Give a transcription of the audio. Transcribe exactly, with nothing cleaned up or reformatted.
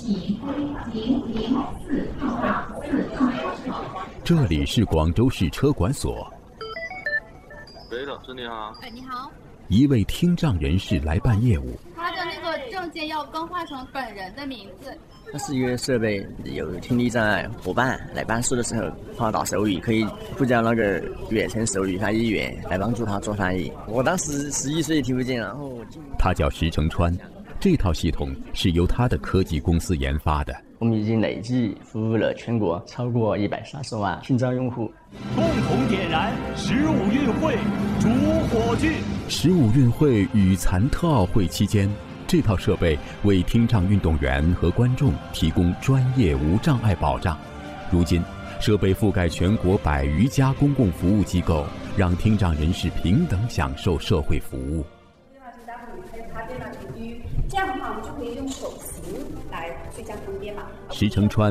这里是广州市车管所。 喂，老师你好。 哎，你好。 一位听障人士来办业务， 他的那个证件要更换成本人的名字。 它是一个设备，有听力障碍伙伴来办事的时候，他打手语可以不讲那个远程手语翻译员来帮助他做翻译。我当时十一岁听不见，然后他叫石成川，这套系统是由他的科技公司研发的。 我们已经累计服务了全国超过一百三十万听障用户。 共同点燃十五运会主火炬。 十五运会与残特奥会期间，这套设备为听障运动员和观众提供专业无障碍保障。如今，设备覆盖全国百余家公共服务机构，让听障人士平等享受社会服务。 这样的话，我们就可以用手型来去将它们编码。 石成川